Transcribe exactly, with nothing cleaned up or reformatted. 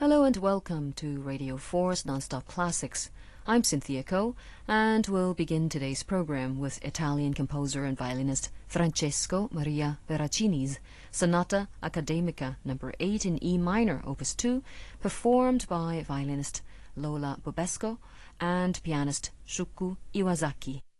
Hello and welcome to Radio four's Nonstop Classics. I'm Cynthia Ko, and we'll begin today's program with Italian composer and violinist Francesco Maria Veracini's Sonata Accademica number eight in E minor, opus two, performed by violinist Lola Bobesco and pianist Shuku Iwasaki.